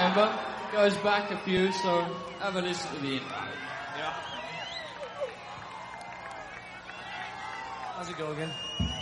remember. Goes back a few, so have a listen to the intro. Yeah. How's it go again?